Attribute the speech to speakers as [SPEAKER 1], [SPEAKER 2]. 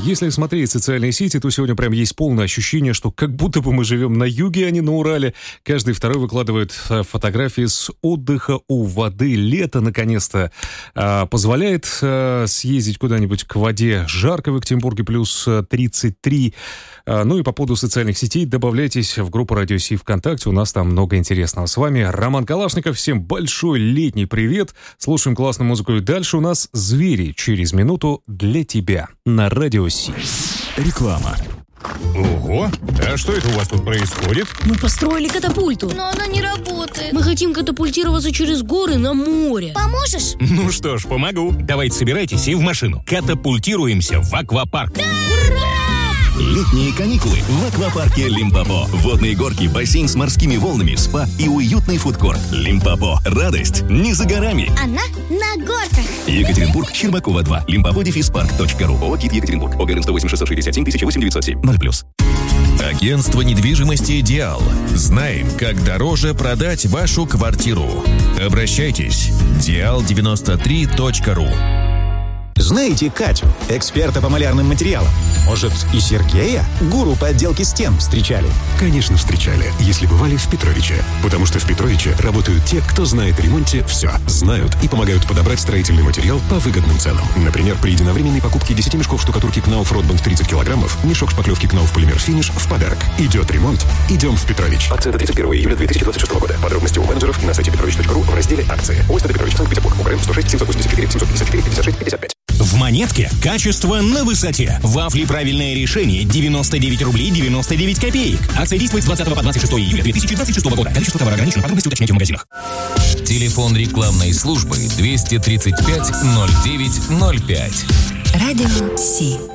[SPEAKER 1] Если смотреть социальные сети, то сегодня прям есть полное ощущение, что как будто бы мы живем на юге, а не на Урале. Каждый второй выкладывает фотографии с отдыха у воды. Лето, наконец-то, позволяет съездить куда-нибудь к воде. Жарко в Екатеринбурге, плюс 33. Ну и по поводу социальных сетей добавляйтесь в группу Радио Си ВКонтакте. У нас там много интересного. С вами Роман Калашников. Всем большой летний привет. Слушаем классную музыку. И дальше у нас «Звери» через минуту для тебя на Радио Си.
[SPEAKER 2] Реклама.
[SPEAKER 3] Ого, а что это у вас тут происходит?
[SPEAKER 4] Мы построили катапульту.
[SPEAKER 5] Но она не работает.
[SPEAKER 4] Мы хотим катапультироваться через горы на море.
[SPEAKER 5] Поможешь?
[SPEAKER 3] Ну что ж, помогу. Давайте собирайтесь и в машину. Катапультируемся в аквапарк.
[SPEAKER 2] Летние каникулы в аквапарке Лимпопо. Водные горки, бассейн с морскими волнами, спа и уютный фудкорт. Лимпопо. Радость не за горами.
[SPEAKER 5] Она на горках.
[SPEAKER 2] Екатеринбург, Щербакова 2. Limpopo-park.ru. ООО «КИТ Екатеринбург». ОГРН 108 667 08907 0+.
[SPEAKER 6] Агентство недвижимости «Идеал». Знаем, как дороже продать вашу квартиру. Обращайтесь. dial93.ru.
[SPEAKER 7] Знаете Катю, эксперта по малярным материалам? Может, и Сергея, гуру по отделке стен, встречали?
[SPEAKER 8] Конечно, встречали, если бывали в Петровиче. Потому что в Петровиче работают те, кто знает о ремонте все. Знают и помогают подобрать строительный материал по выгодным ценам. Например, при единовременной покупке 10 мешков штукатурки Knauf Ротбанд 30 килограммов, мешок шпаклевки Knauf Полимер Финиш в подарок. Идет ремонт, идем в Петрович. Акция до 31 июля 2026 года. Подробности у менеджеров на сайте petrovich.ru в разделе «Акции». ОСТ Петрович, Санкт-Петербург. УКРН 106 784 754 56 55.
[SPEAKER 3] В «Монетке» качество на высоте. Вафли «Правильное решение» 99 рублей 99 копеек. Акция действует с 20 по 26 июля 2026 года. Количество товара ограничено. Подробности уточняйте в магазинах.
[SPEAKER 6] Телефон рекламной службы 235 09 05.
[SPEAKER 9] Радио Си.